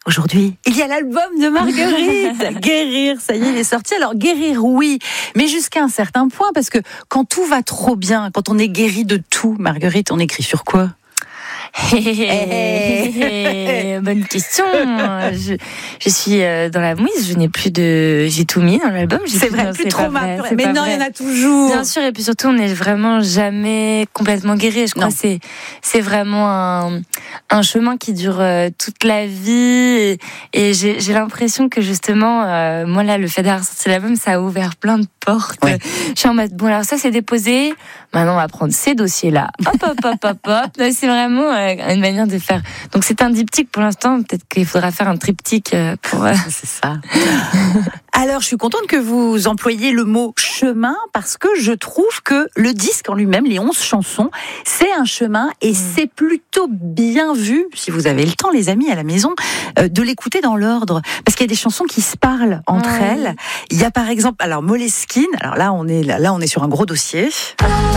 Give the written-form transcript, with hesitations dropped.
Aujourd'hui, il y a l'album de Marguerite. Guérir, ça y est, il est sorti. Alors guérir, oui, mais jusqu'à un certain point, parce que quand tout va trop bien, quand on est guéri de tout, Marguerite, on écrit sur quoi ? Bonne question. Je suis dans la mouise. Je n'ai plus de. J'ai tout mis dans l'album. C'est vrai, plus trop mal. Mais non, il y en a toujours. Bien sûr, et puis surtout, on n'est vraiment jamais complètement guéri. Je crois que c'est vraiment un chemin qui dure toute la vie. Et j'ai l'impression que justement, moi là, le fait d'avoir sorti l'album, ça a ouvert plein de portes. Ouais. Je suis en mode bon, alors ça c'est déposé. Maintenant, on va prendre ces dossiers-là. Hop. C'est vraiment une manière de faire. Donc c'est un diptyque pour l'instant. Peut-être qu'il faudra faire un triptyque pour. C'est ça. Alors, je suis contente que vous employiez le mot chemin parce que je trouve que le disque en lui-même, les 11 chansons, c'est un chemin et c'est plutôt bien vu, si vous avez le temps, les amis, à la maison, de l'écouter dans l'ordre. Parce qu'il y a des chansons qui se parlent entre elles. Il y a par exemple, alors Moleskine, alors là on est sur un gros dossier.